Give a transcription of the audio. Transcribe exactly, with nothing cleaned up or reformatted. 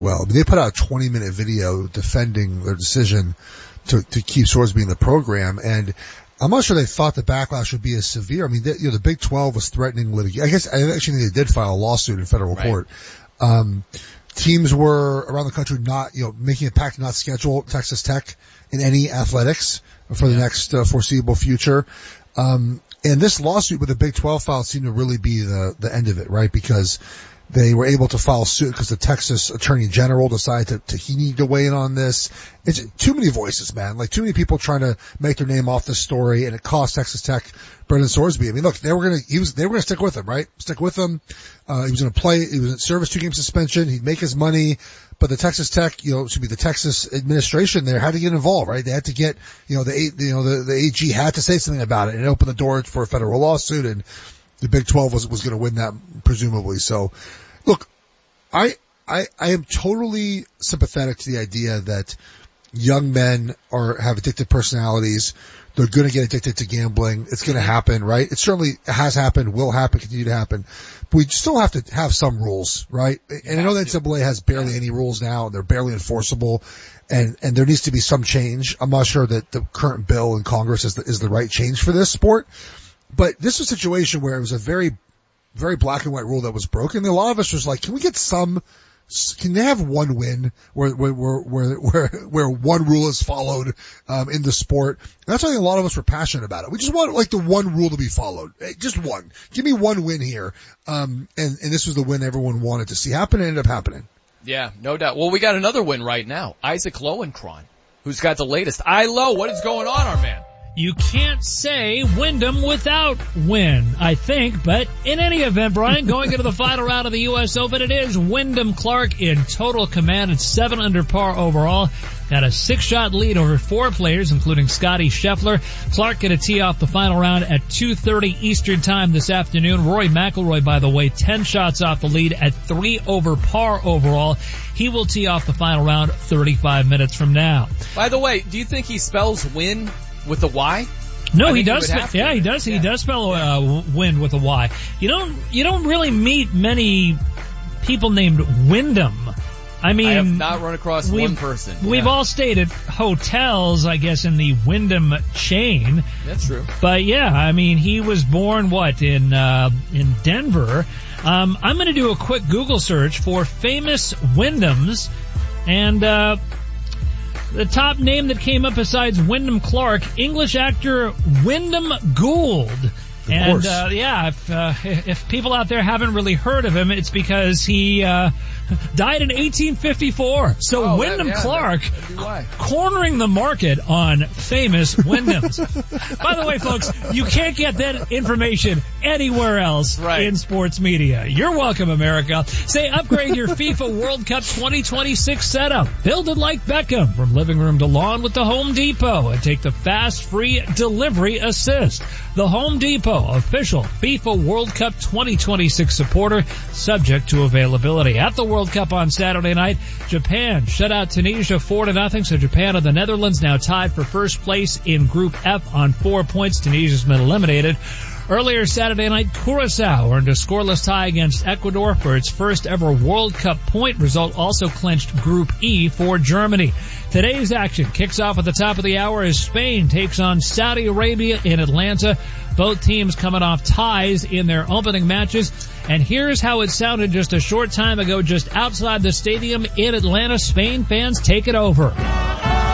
well. I mean, they put out a twenty minute video defending their decision to, to keep Sorsby in the program, and I'm not sure they thought the backlash would be as severe. I mean, they, you know, the Big twelve was threatening litigation. I guess, I actually think they did file a lawsuit in federal right. court. Um, teams were around the country not, you know, making a pact to not schedule Texas Tech in any athletics for the yeah. next uh, foreseeable future. Um, and this lawsuit with the Big twelve filed seemed to really be the, the end of it, right? Because they were able to file suit because the Texas Attorney General decided to, to, he needed to weigh in on this. It's too many voices, man. Like too many people trying to make their name off this story, and it cost Texas Tech Brendan Sorsby. I mean, look, they were gonna, he was, they were gonna stick with him, right? Stick with him. Uh, he was gonna play, he was in service two game suspension, he'd make his money, but the Texas Tech, you know, should be the Texas administration there had to get involved, right? They had to get, you know, the, you know, the, the A G had to say something about it, and it opened the door for a federal lawsuit, and the Big twelve was, was gonna win that, presumably. So, look, I, I, I am totally sympathetic to the idea that young men are, have addictive personalities. They're going to get addicted to gambling. It's going to happen, right? It certainly has happened, will happen, continue to happen. But we still have to have some rules, right? And I know that N C double A has barely any rules now, and they're barely enforceable, and, and there needs to be some change. I'm not sure that the current bill in Congress is the, is the right change for this sport. But this was a situation where it was a very, very black and white rule that was broken. A lot of us was like, can we get some, can they have one win where, where, where, where, where one rule is followed, um, in the sport? And that's why I think a lot of us were passionate about it. We just want like the one rule to be followed. Just one. Give me one win here. Um, and, and this was the win everyone wanted to see happen and ended up happening. Yeah, no doubt. Well, we got another win right now. Isaac Lowenkron, who's got the latest. I Lo, what is going on, our man? You can't say Wyndham without win, I think. But in any event, Brian, going into the final round of the U S Open, it is Wyndham Clark in total command at seven under par overall. Got a six-shot lead over four players, including Scotty Scheffler. Clark going to tee off the final round at two thirty Eastern Time this afternoon. Rory McIlroy, by the way, ten shots off the lead at three over par overall. He will tee off the final round thirty-five minutes from now. By the way, do you think he spells win with a Y? No, he does. Yeah, he does. Yeah. He does spell uh, wind with a Y. You don't. You don't really meet many people named Wyndham. I mean, I have not run across one person. Yeah. We've all stayed at hotels, I guess, in the Wyndham chain. That's true. But yeah, I mean, he was born what in uh in Denver. Um, I'm going to do a quick Google search for famous Wyndhams, and uh the top name that came up besides Wyndham Clark, English actor Wyndham Gould. Of and, course. uh, yeah, if, uh, if people out there haven't really heard of him, it's because he, uh, died in eighteen fifty-four. So oh, Wyndham yeah, Clark, that, cornering the market on famous Wyndhams. By the way, folks, you can't get that information anywhere else right. in sports media. You're welcome, America. Say, upgrade your FIFA World Cup twenty twenty-six setup. Build it like Beckham from living room to lawn with the Home Depot, and take the fast, free delivery assist. The Home Depot, official FIFA World Cup twenty twenty-six supporter, subject to availability. At the World Cup on Saturday night, Japan shut out Tunisia four to nothing, so Japan and the Netherlands now tied for first place in Group F on four points. Tunisia's been eliminated. Earlier Saturday night, Curacao earned a scoreless tie against Ecuador for its first ever World Cup point. Result also clinched Group E for Germany. Today's action kicks off at the top of the hour as Spain takes on Saudi Arabia in Atlanta. Both teams coming off ties in their opening matches. And here's how it sounded just a short time ago, just outside the stadium in Atlanta. Spain fans take it over.